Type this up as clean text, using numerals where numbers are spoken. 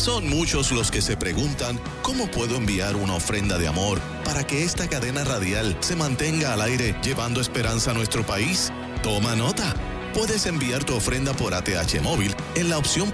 Son muchos los que se preguntan cómo puedo enviar una ofrenda de amor para que esta cadena radial se mantenga al aire llevando esperanza a nuestro país. Toma nota. Puedes enviar tu ofrenda por ATH Móvil en la opción